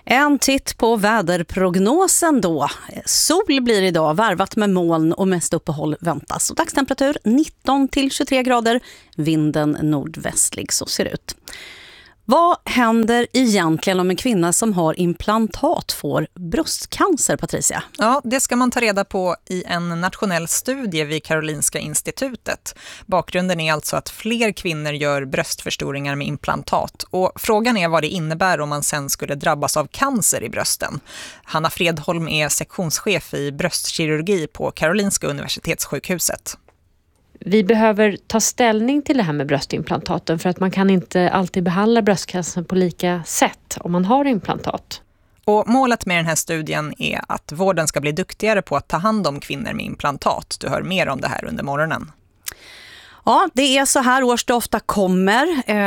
En titt på väderprognosen då. Sol blir idag, varvat med moln och mest uppehåll väntas. Och dagstemperatur 19 till 23 grader, vinden nordvästlig, så ser det ut. Vad händer egentligen om en kvinna som har implantat får bröstcancer, Patricia? Ja, det ska man ta reda på i en nationell studie vid Karolinska institutet. Bakgrunden är alltså att fler kvinnor gör bröstförstoringar med implantat. Och frågan är vad det innebär om man sen skulle drabbas av cancer i brösten. Hanna Fredholm är sektionschef i bröstkirurgi på Karolinska universitetssjukhuset. Vi behöver ta ställning till det här med bröstimplantaten för att man kan inte alltid behandla bröstcancer på lika sätt om man har implantat. Och målet med den här studien är att vården ska bli duktigare på att ta hand om kvinnor med implantat. Du hör mer om det här under morgonen. Ja, det är så här års det ofta kommer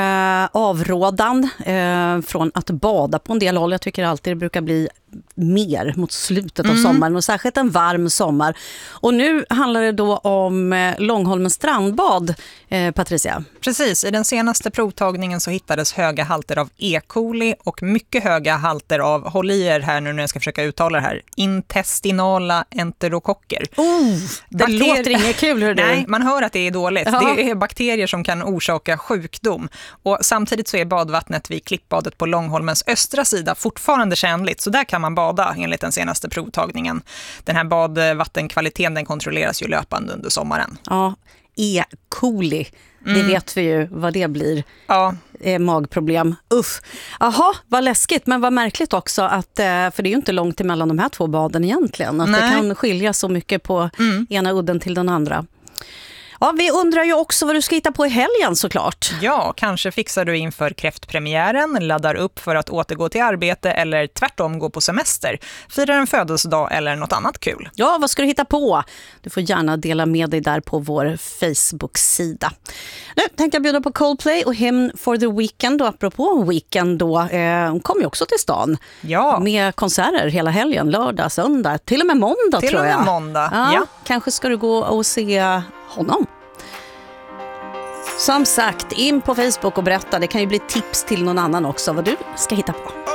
avrådan från att bada på en del håll. Jag tycker alltid det brukar bli mer mot slutet av sommaren och särskilt en varm sommar. Och nu handlar det då om Långholmens strandbad, Patricia. Precis, i den senaste provtagningen så hittades höga halter av E. coli och mycket höga halter av, håll i er här nu när jag ska försöka uttala det här, intestinala enterokocker. Det låter inget kul, hör du? Nej, man hör att det är dåligt. Ja. Det är bakterier som kan orsaka sjukdom. Och samtidigt så är badvattnet vid klippbadet på Långholmens östra sida fortfarande tjänligt, så där kan man bada enligt den senaste provtagningen. Den här badvattenkvaliteten den kontrolleras ju löpande under sommaren. Ja, E. coli. Det vet vi ju vad det blir. Ja. Magproblem. Jaha, vad läskigt. Men vad märkligt också att, för det är ju inte långt emellan de här två baden egentligen. Att det kan skilja så mycket på ena udden till den andra. Ja, vi undrar ju också vad du ska hitta på i helgen såklart. Ja, kanske fixar du inför kräftpremiären, laddar upp för att återgå till arbete eller tvärtom gå på semester, firar en födelsedag eller något annat kul. Ja, vad ska du hitta på? Du får gärna dela med dig där på vår Facebook-sida. Nu tänkte jag bjuda på Coldplay och Hymn for the Weekend. Och apropå Weekend då, kom ju också till stan. Ja. Med konserter hela helgen, lördag, söndag, till och med måndag tror jag. Till och med måndag, ja. Kanske ska du gå och se honom. Som sagt, in på Facebook och berätta. Det kan ju bli tips till någon annan också vad du ska hitta på.